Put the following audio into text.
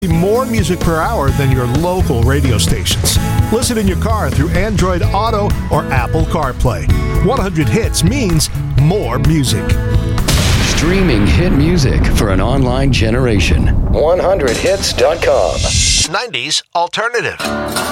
More music per hour than your local radio stations. Listen in your car through Android Auto or Apple CarPlay. 100 hits means more music. Streaming hit music for an online generation. 100hits.com. 90s alternative.